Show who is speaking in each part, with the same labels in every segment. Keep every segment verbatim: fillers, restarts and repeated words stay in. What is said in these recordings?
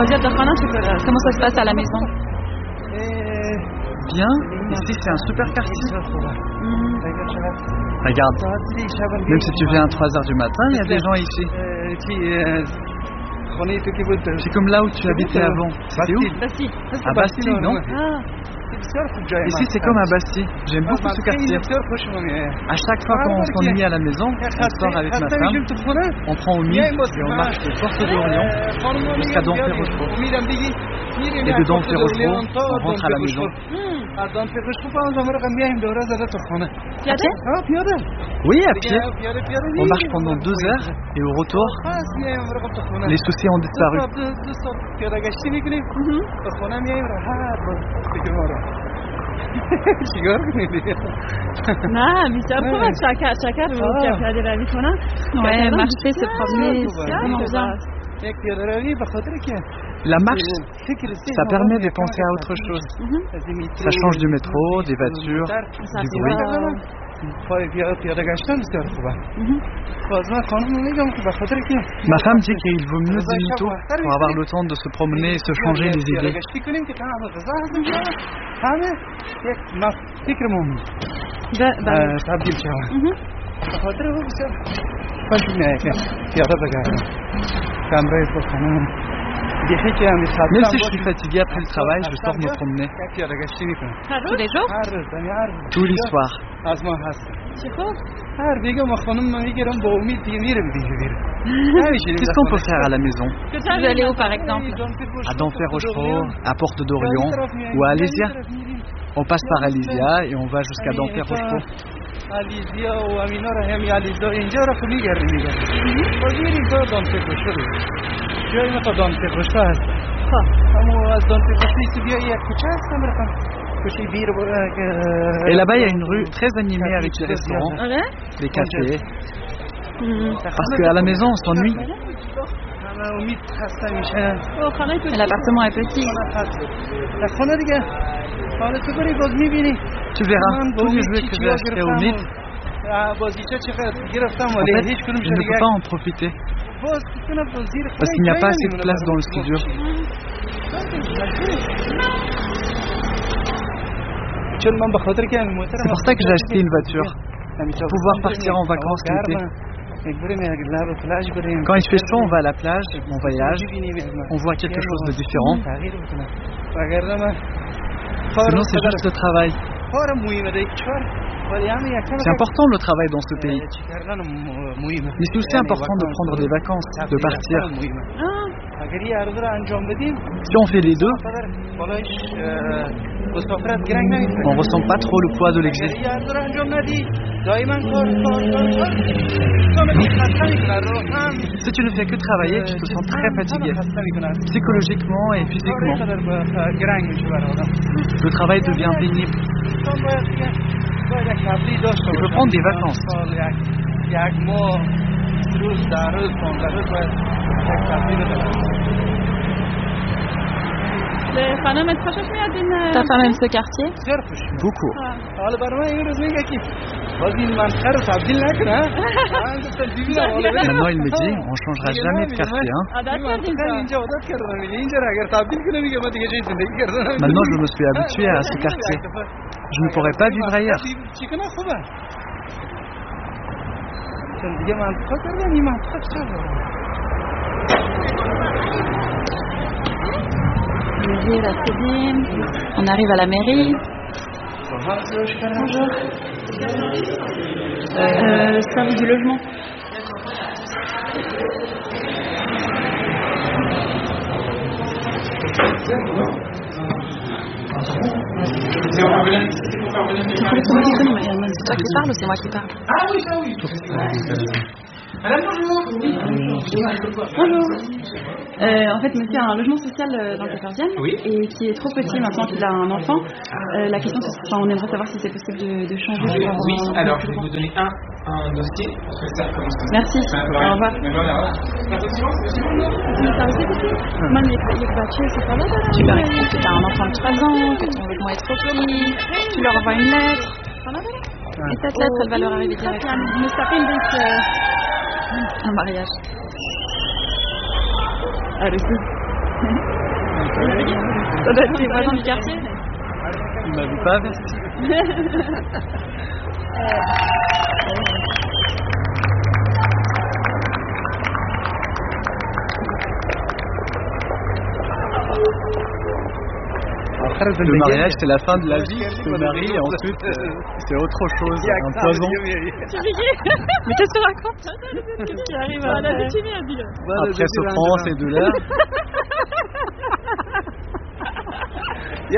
Speaker 1: Comment ça se passe à la maison?
Speaker 2: Bien, ici c'est un super quartier. Mmh. Regarde, même si tu viens à trois heures du matin, il y a des gens ici. C'est comme là où tu habitais avant. C'était où?
Speaker 1: Bastille.
Speaker 2: À Bastille, non?
Speaker 1: Ah.
Speaker 2: Ici c'est comme à Bastille. J'aime beaucoup ce quartier. À chaque fois qu'on s'ennuie à la maison, on sort avec ma femme, on prend au Mid et on marche des Portes d'Orient jusqu'à Denfert-Rochereau. Et de Denfert-Rochereau, on rentre à la maison. Oui, à pied. On marche pendant deux heures et au retour, les soucis ont disparu.
Speaker 1: Ah, mais c'est un chacun, chacun de vous qui a fait de la vie qu'on a. Ouais, marcher, se promener, c'est vraiment bien.
Speaker 2: La marche, ça permet de penser à autre chose. Ça change du métro, des voitures, du bruit. Ma femme dit qu'il vaut mieux demi-tour pour avoir le temps de se promener et se changer les idées. Même si je suis fatigué après le travail, je sors me promener.
Speaker 1: Tous les jours?
Speaker 2: Tous les soirs. Qu'est-ce qu'on peut faire à la maison?
Speaker 1: Vous allez où par exemple?
Speaker 2: À Denfert-Rochereau, à Porte d'Orient ou à Alésia. On passe par Alésia et on va jusqu'à Denfert-Rochereau. Et là-bas, il y a une rue très animée avec des restaurants, des cafés. Parce qu'à la maison, on s'ennuie.
Speaker 1: L'appartement est petit.
Speaker 2: Tu verras, tous les jouets que j'ai achetés au Mid, en fait, je ne peux pas en profiter. Parce qu'il n'y a pas assez de place dans le studio. C'est pour ça que j'ai acheté une voiture, pour pouvoir partir en vacances l'été. Quand il fait chaud, on va à la plage, on voyage, on voit quelque chose de différent. Sinon, c'est juste le travail. C'est important le travail dans ce pays. Mais c'est aussi important de prendre des vacances, de partir. Si on fait les deux, on ressent pas trop le poids de l'exil. Si tu ne fais que travailler, tu te sens très fatigué, psychologiquement et physiquement. Le travail devient pénible. Tu peux prendre des vacances.
Speaker 1: Ta femme aime ce quartier?
Speaker 2: Beaucoup. Maintenant, il me dit, on changera jamais de quartier. Hein? Maintenant, je me suis habitué à ce quartier. Je ne pourrais pas vivre ailleurs.
Speaker 1: On arrive à la mairie. Bonjour. Euh, service du logement. C'est toi qui parles ou c'est moi qui parle?
Speaker 3: Ah oui, ça oui. Madame, bonjour.
Speaker 1: Bonjour. Euh, en fait, monsieur a un logement social dans le quatorzième,
Speaker 3: oui.
Speaker 1: Et qui est trop petit maintenant qu'il a un enfant. Euh, la question, c'est, enfin, on aimerait savoir si c'est possible de, de changer.
Speaker 3: Oui,
Speaker 1: pour
Speaker 3: oui.
Speaker 1: Un,
Speaker 3: alors je vais vous donner un, un dossier, parce que ça commence comme ça.
Speaker 1: Merci, au revoir. Tu leur expliques que tu as un enfant de trois ans, que ton vêtement est trop petit, tu leur envoies une lettre. Et cette lettre, elle va leur arriver directement. Un mariage. Allez, Ça doit être tes voisins du quartier.
Speaker 2: Il m'avait pas averti. Le mariage, c'est la fin de la vie. Tu te maries et ensuite, euh, c'est autre chose, un poison.
Speaker 1: Mais qu'est-ce que tu racontes? Qu'est-ce qui arrive à la
Speaker 2: Après souffrance et douleur. Les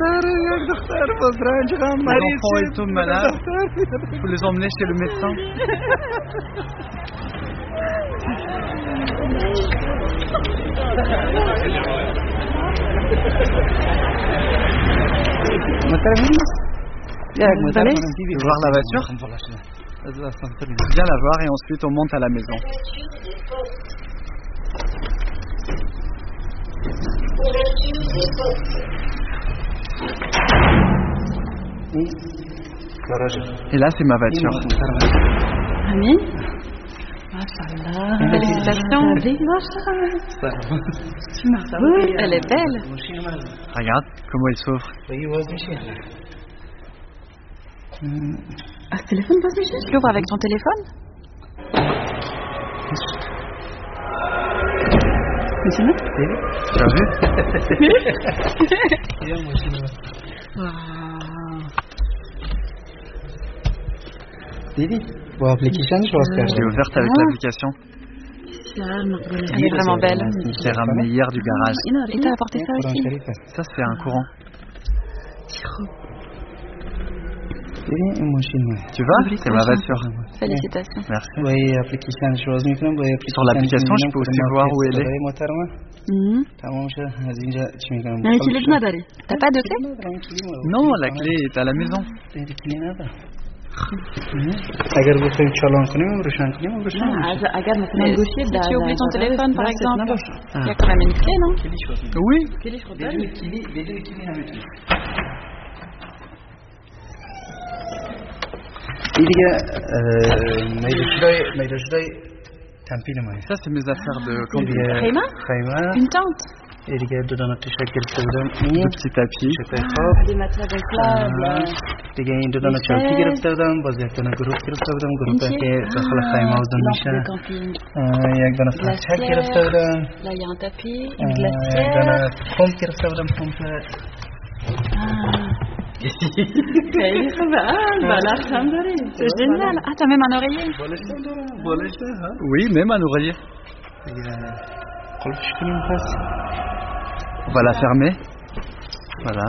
Speaker 2: enfants ils tombent malades. Il faut les emmener chez le médecin. Tu veux voir la voiture? Viens la voir et ensuite on monte à la maison. Et là c'est ma voiture.
Speaker 1: Ami? Félicitations. Elle est belle.
Speaker 2: Regarde comment il s'ouvre.
Speaker 1: Tu l'ouvres avec ton téléphone?
Speaker 2: Tu as vu? J'ai ouverte avec l'application.
Speaker 1: Elle est vraiment belle.
Speaker 2: Je l'ai ramenée hier du garage.
Speaker 1: Et t'as apporté ça aussi?
Speaker 2: Ça c'est un courant. Tu vois? C'est ma voiture.
Speaker 1: Félicitations.
Speaker 2: Merci. Sur l'application, je peux aussi voir où elle est.
Speaker 1: Mmh. T'as pas de clé?
Speaker 2: Non, la clé est à la maison.
Speaker 1: Mais si tu oublies ton téléphone par exemple, il y a quand même une clé, non?
Speaker 2: Oui. Ça c'est mes affaires de conduite.
Speaker 1: Une tente?
Speaker 2: De petits tapis.
Speaker 1: Des matelas gonflables. Une là il y a un tapis, une glacière. C'est génial. Ah, t'as même un oreiller?
Speaker 2: Oui, même un oreiller. On va la fermer. Voilà.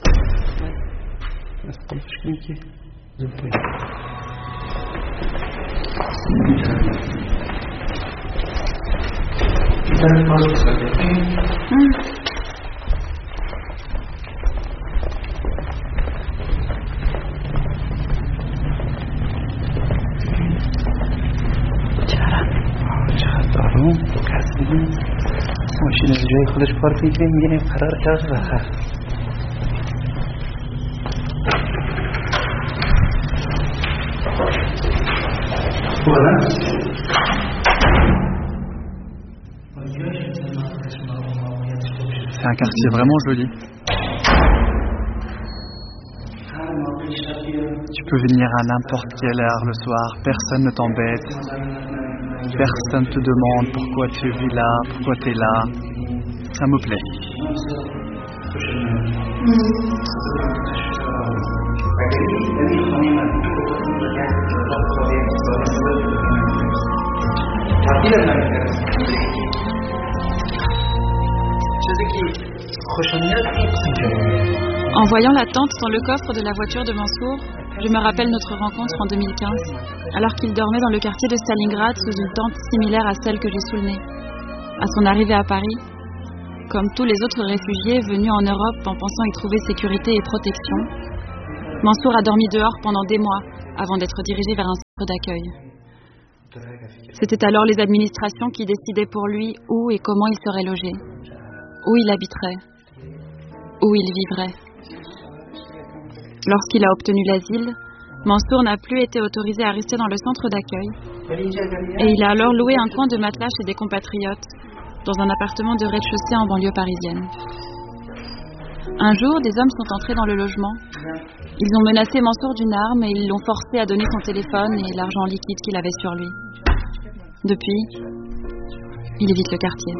Speaker 2: ماشین از جای خودش پارک میکنه میگه قرار کرد بخر C'est un quartier vraiment joli. Tu peux venir à n'importe quelle heure le soir, personne ne t'embête. Personne te demande pourquoi tu vis là, pourquoi tu es là. Ça me plaît.
Speaker 1: En voyant la tente dans le coffre de la voiture de Mansour, je me rappelle notre rencontre en deux mille quinze, alors qu'il dormait dans le quartier de Stalingrad sous une tente similaire à celle que j'ai sous le nez. À son arrivée à Paris, comme tous les autres réfugiés venus en Europe en pensant y trouver sécurité et protection, Mansour a dormi dehors pendant des mois avant d'être dirigé vers un centre d'accueil. C'était alors les administrations qui décidaient pour lui où et comment il serait logé, où il habiterait, où il vivrait. Lorsqu'il a obtenu l'asile, Mansour n'a plus été autorisé à rester dans le centre d'accueil et il a alors loué un coin de matelas chez des compatriotes dans un appartement de rez-de-chaussée en banlieue parisienne. Un jour, des hommes sont entrés dans le logement. Ils ont menacé Mansour d'une arme et ils l'ont forcé à donner son téléphone et l'argent liquide qu'il avait sur lui. Depuis, il évite le quartier.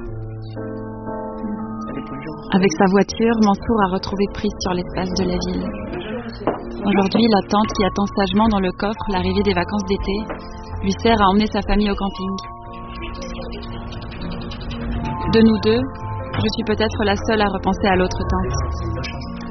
Speaker 1: Avec sa voiture, Mansour a retrouvé prise sur l'espace de la ville. Aujourd'hui, la tante qui attend sagement dans le coffre l'arrivée des vacances d'été lui sert à emmener sa famille au camping. De nous deux, je suis peut-être la seule à repenser à l'autre tante.